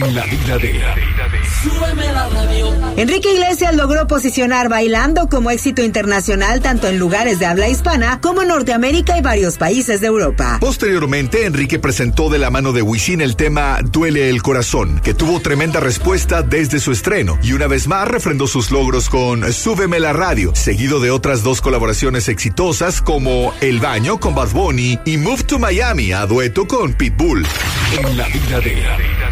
En la vida de Súbeme la radio. Enrique Iglesias logró posicionar Bailando como éxito internacional tanto en lugares de habla hispana como en Norteamérica y varios países de Europa. Posteriormente, Enrique presentó de la mano de Wisin el tema Duele el Corazón, que tuvo tremenda respuesta desde su estreno, y una vez más refrendó sus logros con Súbeme la radio, seguido de otras dos colaboraciones exitosas como El Baño con Bad Bunny y Move to Miami a dueto con Pitbull. En la vida de